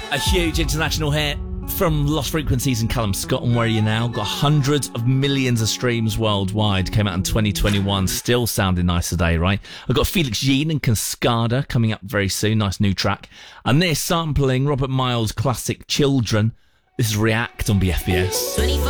A huge international hit from Lost Frequencies and Callum Scott and Where Are You Now? Got hundreds of millions of streams worldwide. Came out in 2021. Still sounding nice today, right? I've got Felix Jean and Cascada coming up very soon. Nice new track. And this sampling Robert Miles' classic Children. This is React on BFBS.